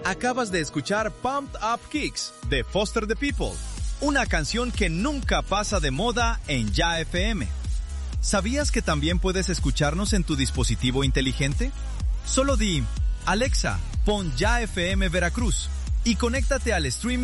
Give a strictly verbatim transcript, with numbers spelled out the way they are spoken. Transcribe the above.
Acabas de escuchar Pumped Up Kicks de Foster the People, una canción que nunca pasa de moda en Ya F M. ¿Sabías que también puedes escucharnos en tu dispositivo inteligente? Solo di, Alexa, pon Ya F M Veracruz y conéctate al streaming